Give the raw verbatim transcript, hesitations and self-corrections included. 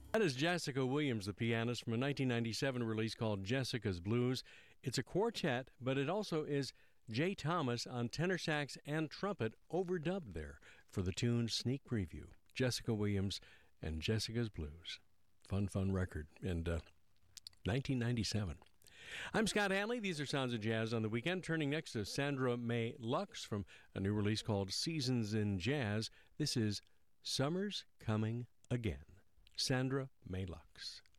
That is Jessica Williams, the pianist, from a nineteen ninety-seven release called Jessica's Blues. It's a quartet, but it also is Jay Thomas on tenor sax and trumpet overdubbed there for the tune Sneak Preview. Jessica Williams and Jessica's Blues. Fun, fun record in uh, nineteen ninety-seven. I'm Scott Hanley. These are Sounds of Jazz on the Weekend. Turning next to Sandra May Lux from a new release called Seasons in Jazz. This is Summer's Coming Again. Sandra May Lux.